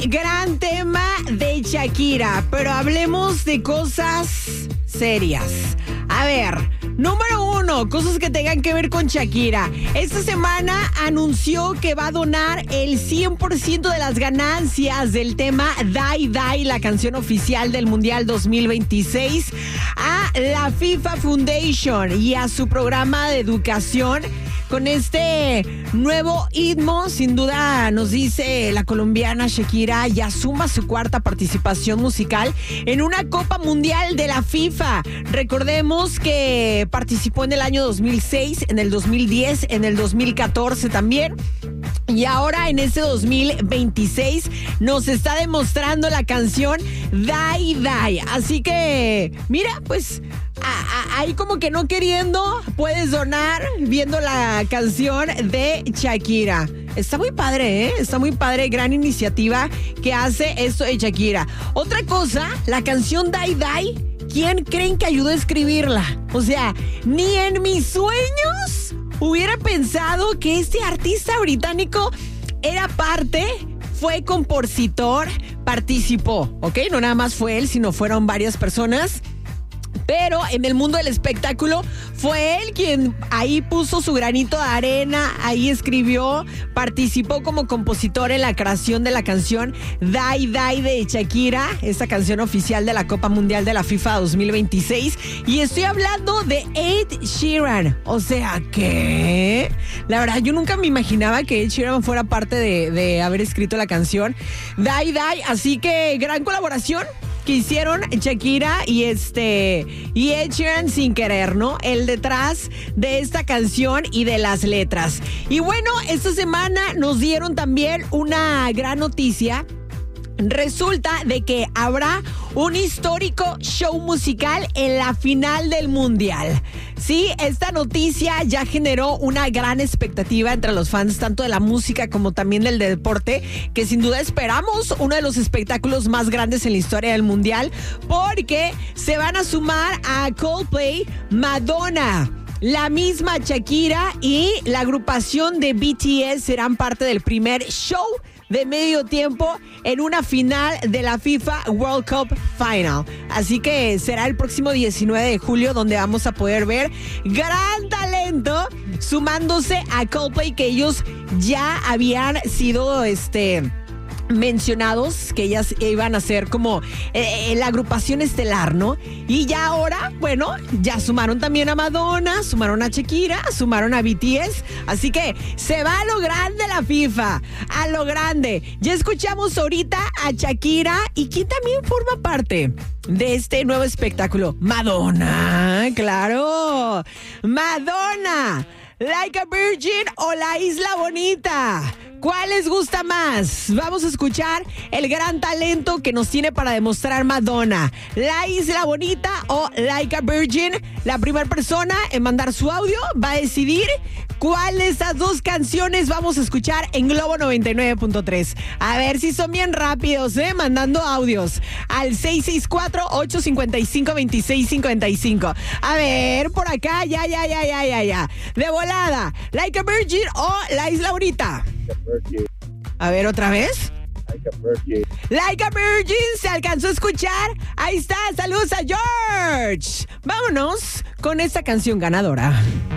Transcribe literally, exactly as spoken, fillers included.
gran tema de Shakira, pero hablemos de cosas serias. A ver, número uno, cosas que tengan que ver con Shakira. Esta semana anunció que va a donar el cien por ciento de las ganancias del tema Die Die, la canción oficial del Mundial dos mil veintiséis, a la FIFA Foundation y a su programa de educación. Con este nuevo himno, sin duda, nos dice la colombiana Shakira, ya suma su cuarta participación musical en una Copa Mundial de la FIFA. Recordemos que participó en el año dos mil seis, en el dos mil diez, en el dos mil catorce también. Y ahora en este dos mil veintiséis nos está demostrando la canción Die Die. Así que, mira, pues a, a, ahí como que no queriendo puedes donar viendo la canción de Shakira. Está muy padre, ¿eh? Está muy padre, gran iniciativa que hace esto de Shakira. Otra cosa, la canción Die Die, ¿quién creen que ayudó a escribirla? O sea, ni en mis sueños hubiera pensado que este artista británico era parte, fue compositor, participó, ¿ok? No nada más fue él, sino fueron varias personas. Pero en el mundo del espectáculo fue él quien ahí puso su granito de arena, ahí escribió, participó como compositor en la creación de la canción Die Die de Shakira, esta canción oficial de la Copa Mundial de la FIFA dos mil veintiséis. Y estoy hablando de Ed Sheeran. O sea, ¿qué? La verdad, yo nunca me imaginaba que Ed Sheeran fuera parte de, de haber escrito la canción Die Die. Así que gran colaboración que hicieron Shakira y este y Ed Sheeran sin querer, ¿no? El detrás de esta canción y de las letras. Y bueno, esta semana nos dieron también una gran noticia. Resulta de que habrá un histórico show musical en la final del Mundial. Sí, esta noticia ya generó una gran expectativa entre los fans, tanto de la música como también del deporte, que sin duda esperamos uno de los espectáculos más grandes en la historia del Mundial, porque se van a sumar a Coldplay, Madonna, la misma Shakira y la agrupación de B T S serán parte del primer show de medio tiempo en una final de la FIFA World Cup Final. Así que será el próximo diecinueve de julio donde vamos a poder ver gran talento sumándose a Coldplay, que ellos ya habían sido este mencionados, que ellas iban a ser como eh, la agrupación estelar, ¿no? Y ya ahora, bueno, ya sumaron también a Madonna, sumaron a Shakira, sumaron a B T S, así que se va a lo grande la FIFA, a lo grande. Ya escuchamos ahorita a Shakira, y ¿quién también forma parte de este nuevo espectáculo? Madonna, claro, Madonna, Like a Virgin o La Isla Bonita. ¿Cuál les gusta más? Vamos a escuchar el gran talento que nos tiene para demostrar Madonna. La Isla Bonita o Like a Virgin. La primera persona en mandar su audio va a decidir cuál de estas dos canciones vamos a escuchar en Globo noventa y nueve punto tres. A ver si son bien rápidos, ¿eh? Mandando audios al seis seis cuatro, ocho cinco cinco, dos seis cinco cinco. A ver, por acá, ya, ya, ya, ya, ya, ya. De volada, Like a Virgin o La Isla Bonita. A ver, otra vez. Like a Virgin. Like a Virgin, ¿se alcanzó a escuchar? Ahí está, saludos a George. Vámonos con esta canción ganadora.